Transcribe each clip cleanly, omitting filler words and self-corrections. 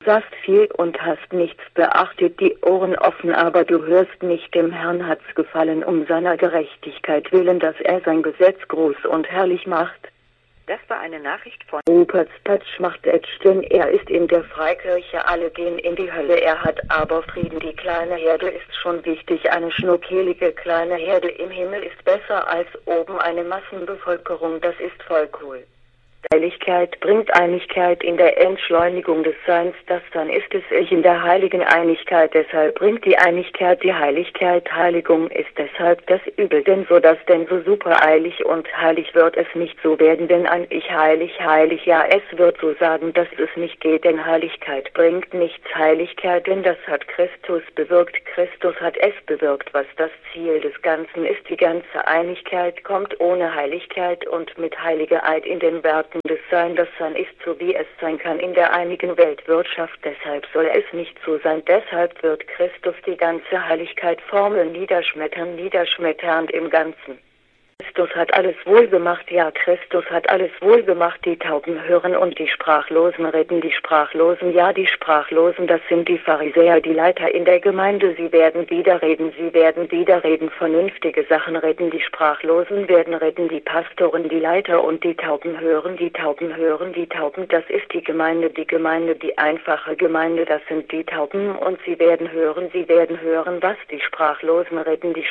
saßt viel und hast nichts beachtet, die Ohren offen, aber du hörst nicht. Dem Herrn hat's gefallen seiner Gerechtigkeit willen, dass er sein Gesetz groß und herrlich macht. Das war eine Nachricht von Rupert Spatsch macht Edgen, er ist in der Freikirche, alle gehen in die Hölle, er hat aber Frieden. Die kleine Herde ist schon wichtig, eine schnuckelige kleine Herde im Himmel ist besser als oben eine Massenbevölkerung, das ist voll cool. Heiligkeit bringt Einigkeit in der Entschleunigung des Seins, das Sein ist es Ich in der heiligen Einigkeit, deshalb bringt die Einigkeit die Heiligkeit, Heiligung ist deshalb das Übel, denn so super eilig und heilig wird es nicht so werden, denn ein Ich heilig, ja es wird so sagen, dass es nicht geht, denn Heiligkeit bringt nichts Heiligkeit, denn das hat Christus bewirkt, Christus hat es bewirkt, was das Ziel des Ganzen ist, die ganze Einigkeit kommt ohne Heiligkeit und mit heiliger Eid in den Werken des Sein, das Sein ist so wie es sein kann in der einigen Weltwirtschaft, deshalb soll es nicht so sein, deshalb wird Christus die ganze Heiligkeit formeln, niederschmetternd im Ganzen. Christus hat alles wohl gemacht, ja Christus hat alles wohl gemacht, die Tauben hören und die Sprachlosen reden, die Sprachlosen, ja die Sprachlosen, das sind die Pharisäer, die Leiter in der Gemeinde, sie werden wieder reden, vernünftige Sachen reden, die Sprachlosen werden reden, die Pastoren, die Leiter und die Tauben hören, das ist die Gemeinde, die einfache Gemeinde, das sind die Tauben und sie werden hören, was die Sprachlosen reden, die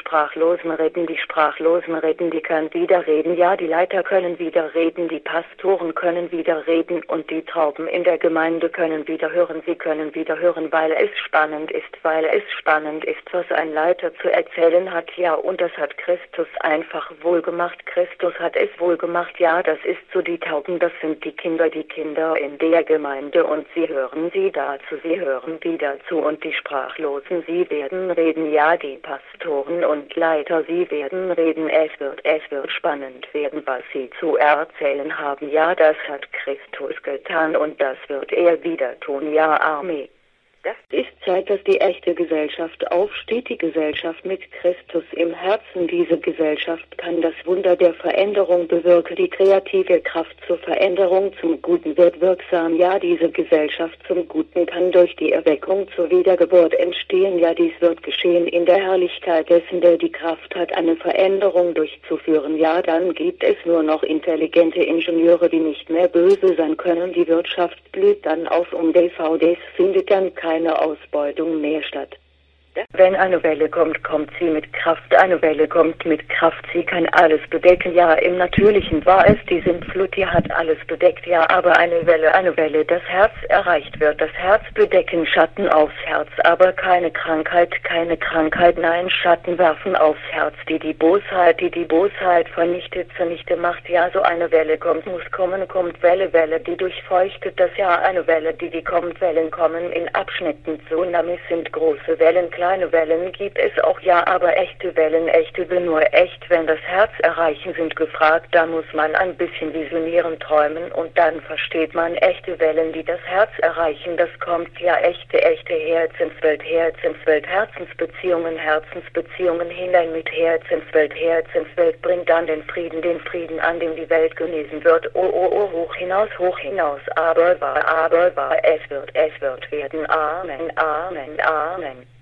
kann wieder reden, ja, die Leiter können wieder reden, die Pastoren können wieder reden und die Tauben in der Gemeinde können wieder hören, sie können wieder hören, weil es spannend ist, was ein Leiter zu erzählen hat, ja, und das hat Christus einfach wohl gemacht, Christus hat es wohl gemacht, ja, das ist so, die Tauben, das sind die Kinder in der Gemeinde und sie hören wieder zu und die Sprachlosen, sie werden reden, ja, die Pastoren und Leiter, sie werden reden, es wird spannend werden, was sie zu erzählen haben. Ja, das hat Christus getan und das wird er wieder tun. Ja, Amen. Das ist Zeit, dass die echte Gesellschaft aufsteht, die Gesellschaft mit Christus im Herzen. Diese Gesellschaft kann das Wunder der Veränderung bewirken. Die kreative Kraft zur Veränderung zum Guten wird wirksam. Ja, diese Gesellschaft zum Guten kann durch die Erweckung zur Wiedergeburt entstehen. Ja, dies wird geschehen in der Herrlichkeit dessen, der die Kraft hat, eine Veränderung durchzuführen. Ja, dann gibt es nur noch intelligente Ingenieure, die nicht mehr böse sein können. Die Wirtschaft blüht dann auf, DVDs findet dann keine Ausbeutung mehr statt. Wenn eine Welle kommt, kommt sie mit Kraft. Eine Welle kommt mit Kraft. Sie kann alles bedecken. Ja, im Natürlichen war es die Sintflut, die hat alles bedeckt. Ja, aber eine Welle, das Herz erreicht wird. Das Herz bedecken, Schatten aufs Herz. Aber keine Krankheit, nein, Schatten werfen aufs Herz. Die Bosheit vernichtet, zunichte macht. Ja, so eine Welle kommt Welle, die durchfeuchtet das Jahr. Eine Welle, die kommt, Wellen kommen in Abschnitten. Tsunamis sind große Wellen, kleine Wellen gibt es auch, ja, aber echte Wellen, nur echt, wenn das Herz erreichen, sind gefragt, da muss man ein bisschen visionieren, träumen und dann versteht man echte Wellen, die das Herz erreichen, das kommt, ja, echte Herzenswelt, Herzensbeziehungen hinein mit Herzenswelt, bringt dann den Frieden, an dem die Welt genesen wird, hoch hinaus, aber wahr, es wird werden, Amen.